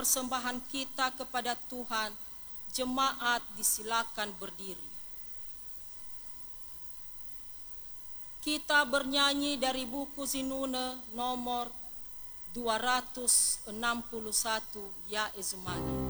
persembahan kita kepada Tuhan, jemaat disilakan berdiri. Kita bernyanyi dari buku Zinune nomor 261, Ya Ezumani.